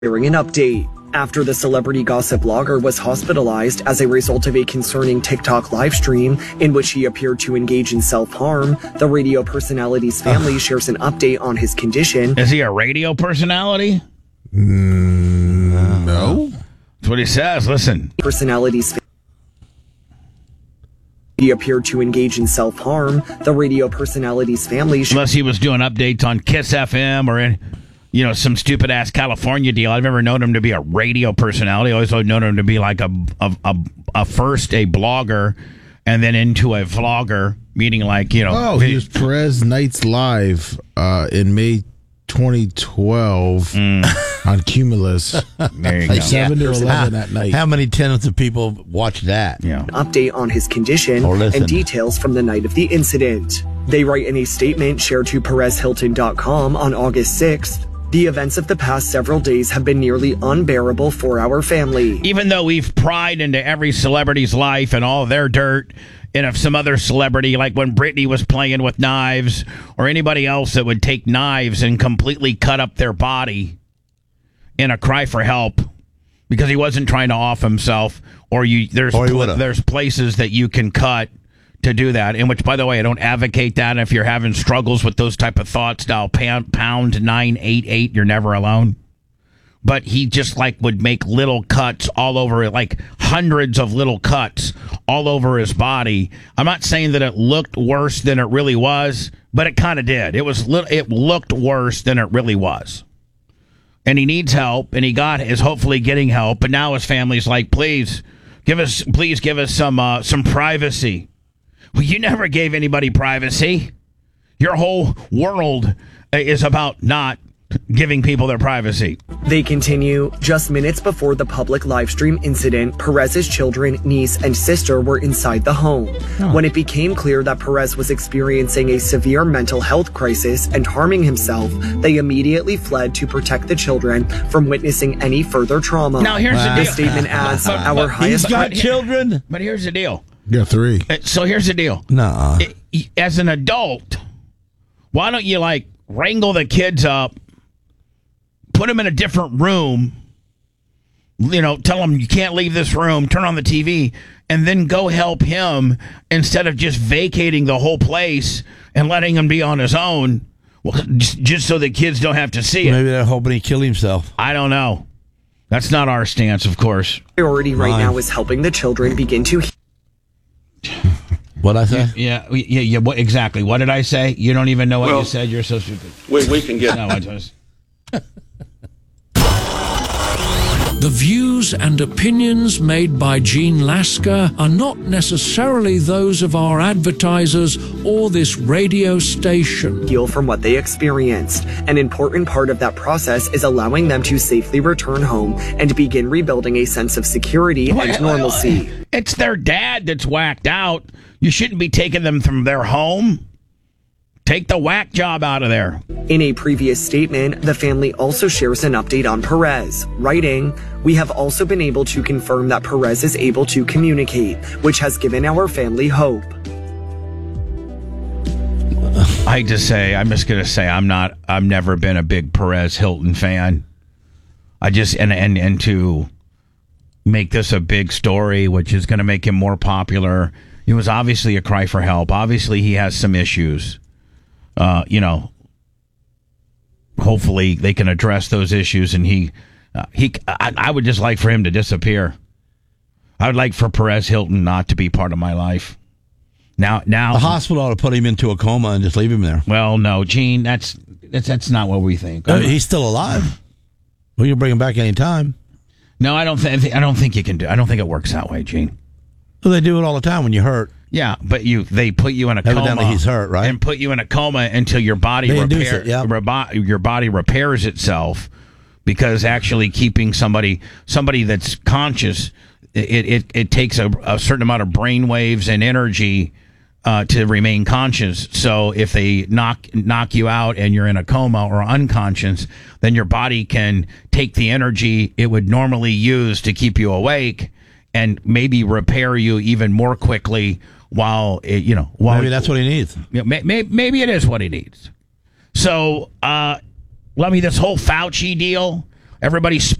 Hearing an update. After the celebrity gossip blogger was hospitalized as a result of a concerning TikTok live stream in which he appeared to engage in self-harm, the radio personality's family shares an update on his condition. Is he a radio personality? No. That's what he says. Listen. He appeared to engage in self-harm. The radio personality's family... Unless he was doing updates on Kiss FM or in... some stupid-ass California deal. I've never known him to be a radio personality. I always known him to be like first a blogger and then into a vlogger, meaning like, he was Perez Nights Live in May 2012 on Cumulus. There you like go. 7 to 11 at night. How many tenths of people watch that? Yeah. Update on his condition and details from the night of the incident. They write in a statement shared to PerezHilton.com on August 6th. The events of the past several days have been nearly unbearable for our family. Even though we've pried into every celebrity's life and all their dirt, and if some other celebrity, like when Britney was playing with knives, or anybody else that would take knives and completely cut up their body in a cry for help because he wasn't trying to off himself, there's places that you can cut to do that, in which, by the way, I don't advocate that. If you're having struggles with those type of thoughts, dial pound 988. You're never alone. But he just would make little cuts all over it, like hundreds of little cuts all over his body. I'm not saying that it looked worse than it really was, but it kind of did. It looked worse than it really was. And he needs help, and is hopefully getting help. But now his family's like, please give us some privacy. Well, you never gave anybody privacy. Your whole world is about not giving people their privacy. They continue, just minutes before the public live stream incident, Perez's children, niece, and sister were inside the home. When it became clear that Perez was experiencing a severe mental health crisis and harming himself, they immediately fled to protect the children from witnessing any further trauma. Now, here's the deal. The statement adds, our highest... He's got children? But here's the deal. Yeah, 3. So here's the deal. Nuh-uh. As an adult, why don't you wrangle the kids up, put them in a different room, tell them you can't leave this room, turn on the TV, and then go help him instead of just vacating the whole place and letting him be on his own, just so the kids don't have to see it. Maybe they're hoping he killed himself. I don't know. That's not our stance, of course. Priority right now is helping the children begin to... What'd I say? Yeah. What, exactly. What did I say? You don't even know what you said. You're so stupid. We can get... No, I just... The views and opinions made by Gene Lasker are not necessarily those of our advertisers or this radio station. Heal from what they experienced. An important part of that process is allowing them to safely return home and begin rebuilding a sense of security and normalcy. It's their dad that's whacked out. You shouldn't be taking them from their home. Take the whack job out of there. In a previous statement, the family also shares an update on Perez, writing, "We have also been able to confirm that Perez is able to communicate, which has given our family hope." I'm just going to say, I've never been a big Perez Hilton fan. And to make this a big story, which is going to make him more popular, it was obviously a cry for help. Obviously, he has some issues. Hopefully they can address those issues, and I would just like for him to disappear. I would like for Perez Hilton not to be part of my life. Now the hospital ought to put him into a coma and just leave him there. Well, no, Gene, that's not what we think. He's still alive. We can bring him back any time. No, I don't think you can do. I don't think it works that way, Gene. Well, they do it all the time when you hurt. Yeah, but they put you in a Evidently coma. He's hurt, right? And put you in a coma until your body your body repairs itself, because actually keeping somebody that's conscious, it takes a certain amount of brain waves and energy to remain conscious. So if they knock you out and you're in a coma or unconscious, then your body can take the energy it would normally use to keep you awake and maybe repair you even more quickly. Maybe that's what he needs. Maybe it is what he needs. So, this whole Fauci deal, everybody's